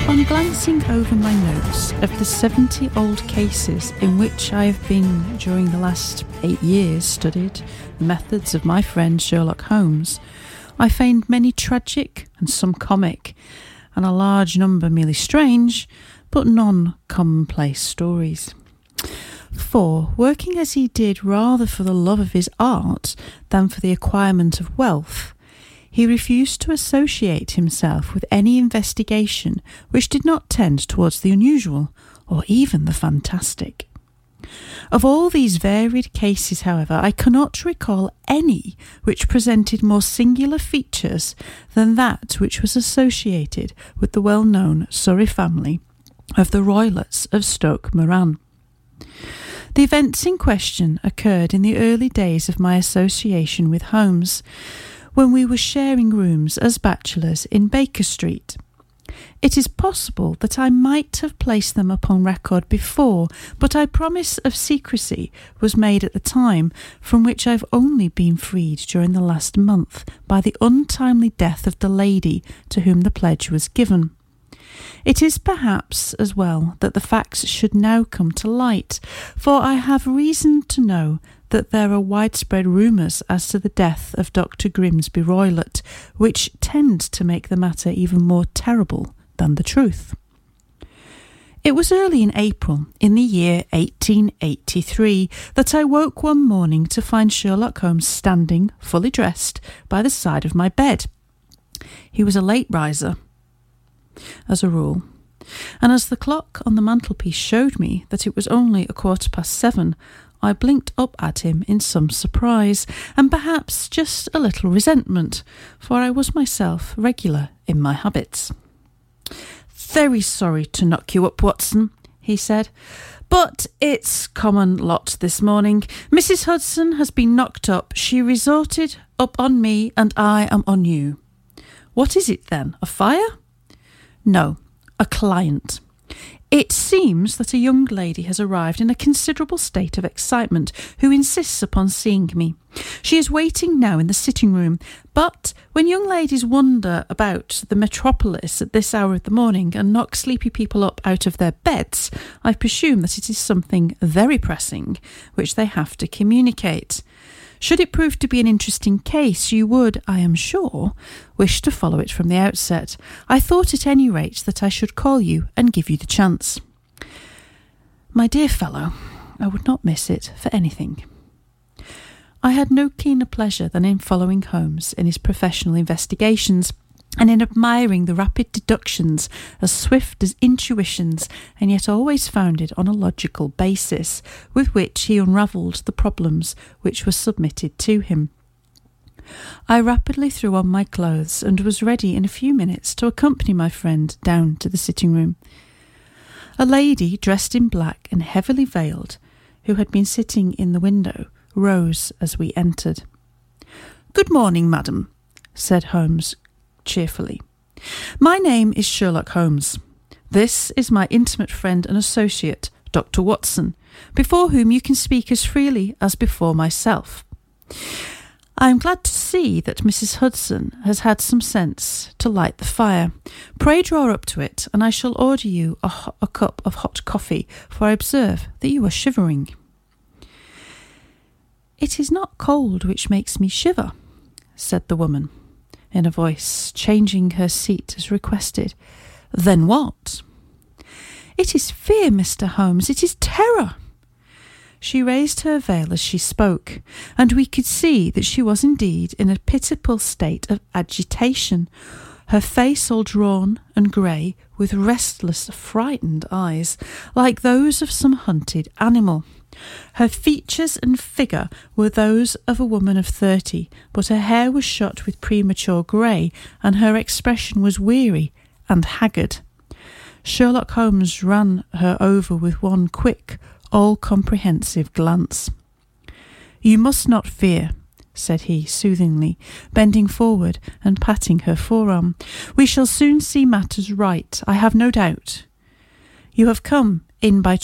On glancing over my notes of the 70 old cases in which I have been, during the last 8 years, studied the methods of my friend Sherlock Holmes, I find many tragic and some comic, and a large number merely strange, but none commonplace stories. For, working as he did rather for the love of his art than for the acquirement of wealth, he refused to associate himself with any investigation which did not tend towards the unusual or even the fantastic. Of all these varied cases, however, I cannot recall any which presented more singular features than that which was associated with the well-known Surrey family of the Roylotts of Stoke Moran. The events in question occurred in the early days of my association with Holmes, when we were sharing rooms as bachelors in Baker Street. It is possible that I might have placed them upon record before, but a promise of secrecy was made at the time, from which I have only been freed during the last month by the untimely death of the lady to whom the pledge was given. It is perhaps as well that the facts should now come to light, for I have reason to know that there are widespread rumours as to the death of Dr. Grimsby Roylott, which tend to make the matter even more terrible than the truth. It was early in April, in the year 1883, that I woke one morning to find Sherlock Holmes standing, fully dressed, by the side of my bed. He was a late riser, as a rule, and as the clock on the mantelpiece showed me that it was only 7:15, I blinked up at him in some surprise, and perhaps just a little resentment, for I was myself regular in my habits. "Very sorry to knock you up, Watson," he said, "but it's common lot this morning. Mrs. Hudson has been knocked up. She resorted up on me, and I am on you." "What is it then, a fire?" "No, a client. It seems that a young lady has arrived in a considerable state of excitement, who insists upon seeing me. She is waiting now in the sitting-room, but when young ladies wander about the metropolis at this hour of the morning and knock sleepy people up out of their beds, I presume that it is something very pressing which they have to communicate. Should it prove to be an interesting case, you would, I am sure, wish to follow it from the outset. I thought at any rate that I should call you and give you the chance." My dear fellow, I would not miss it for anything. I had no keener pleasure than in following Holmes in his professional investigations, and in admiring the rapid deductions, as swift as intuitions, and yet always founded on a logical basis, with which he unravelled the problems which were submitted to him. I rapidly threw on my clothes, and was ready in a few minutes to accompany my friend down to the sitting-room. A lady, dressed in black and heavily veiled, who had been sitting in the window, rose as we entered. "Good morning, madam," said Holmes cheerfully. "My name is Sherlock Holmes. This is my intimate friend and associate, Dr. Watson, before whom you can speak as freely as before myself. I am glad to see that Mrs. Hudson has had some sense to light the fire. Pray draw up to it, and I shall order you a cup of hot coffee, for I observe that you are shivering." "It is not cold which makes me shiver," said the woman, in a voice changing her seat as requested. "Then what?" "It is fear, Mr. Holmes. It is terror." She raised her veil as she spoke, and we could see that she was indeed in a pitiable state of agitation, her face all drawn and grey, with restless, frightened eyes, like those of some hunted animal. Her features and figure were those of a woman of 30, but her hair was shot with premature grey, and her expression was weary and haggard. Sherlock Holmes ran her over with one quick, all-comprehensive glance. "You must not fear," said he soothingly, bending forward and patting her forearm. "We shall soon see matters right, I have no doubt. You have come in by